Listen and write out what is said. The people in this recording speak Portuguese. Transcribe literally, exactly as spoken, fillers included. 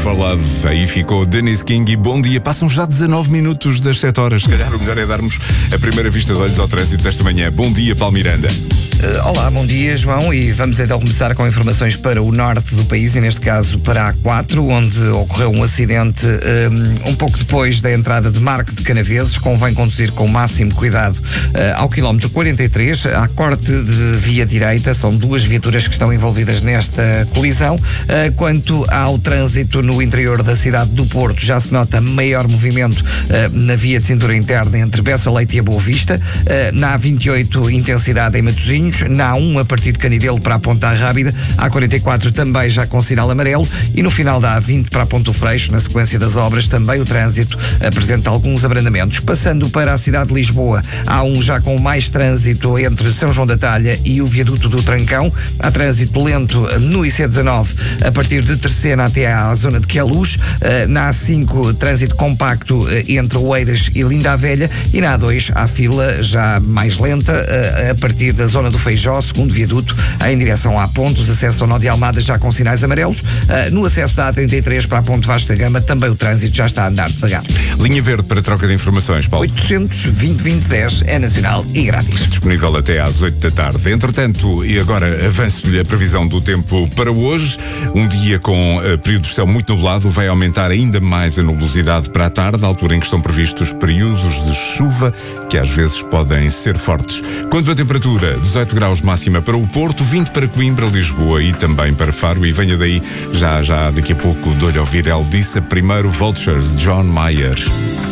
for Love. Aí ficou Dennis King e bom dia. Passam já dezanove minutos das sete horas. Se calhar o melhor é darmos a primeira vista de olhos ao trânsito desta manhã. Bom dia, Paulo Miranda. Uh, olá, bom dia, João. E vamos então começar com informações para o norte do país, e neste caso para a A quatro, onde ocorreu um acidente um, um pouco depois da entrada de Marco de Canaveses. Convém conduzir com o máximo cuidado uh, ao quilómetro quarenta e três. Há corte de via direita, são duas viaturas que estão envolvidas nesta colisão. Uh, quanto ao trânsito no interior da cidade do Porto, já se nota maior movimento uh, na via de cintura interna entre Bessa Leite e a Boa Vista. Uh, na A vinte e oito, intensidade em Matosinhos. Na A um, a partir de Canidelo para a Ponta Rábida. A quarenta e quatro também já com sinal amarelo. E no final da A vinte para a Ponto Freixo, na sequência das obras, também o trânsito apresenta alguns abrandamentos. Passando para a cidade de Lisboa, A um já com mais trânsito entre São João da Talha e o viaduto do Trancão. Há trânsito lento no I C dezanove, a partir de Terceira até à zona de Queluz. Na A cinco, trânsito compacto entre Oeiras e Linda a Velha. E na A dois, há fila já mais lenta a partir da zona do Feijó, segundo viaduto, em direção à Pontos. Acesso ao Nó de Almada já com sinais amarelos. No acesso da A trinta e três para a Ponte Vasco da Gama, também o trânsito já está a andar devagar. Linha verde para troca de informações, Paulo. oitocentos, vinte, vinte, dez é nacional e grátis. Disponível até às oito da tarde. Entretanto, e agora avanço-lhe a previsão do tempo para hoje. Um dia com uh, períodos de céu muito nublado, vai aumentar ainda mais a nebulosidade para a tarde, a altura em que estão previstos períodos de chuva, que às vezes podem ser fortes. Quanto à temperatura, dezoito graus máxima para o Porto, vinte para Coimbra, Lisboa e também para Faro. E venha daí, já já daqui a pouco, dou-lhe a ouvir El Disse, primeiro Vultures, John Mayer.